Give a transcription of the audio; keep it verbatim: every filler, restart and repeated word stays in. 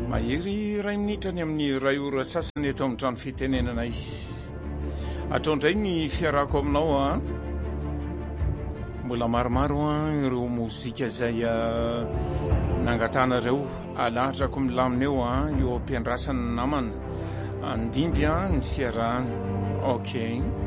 Mahery ray minitra ny amin'ny ray ora sasany eto amin'ny trano fitenenanay. Hatraondray ny fiarako aminao a. Mbola maromaro a ireo mozika izay nangatanareo alatrako milamina eo a eo ampiandrasany namana. Andimby a ny fiarahana. Okay.